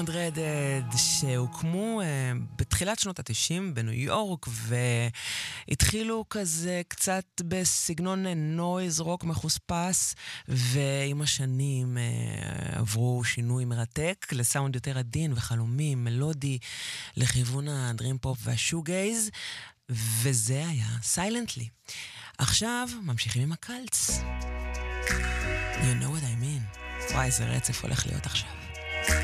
Dreaded שהוקמו בתחילת שנות ה-90 בניו יורק והתחילו כזה קצת בסגנון נויז רוק מחוספס ועם השנים עברו שינוי מרתק לסאונד יותר עדין וחלומי, מלודי לכיוון הדרים פופ והשוגייז וזה היה Silently. עכשיו ממשיכים עם הקלטס. You know what I mean. וואי, איזה רצף הולך להיות עכשיו.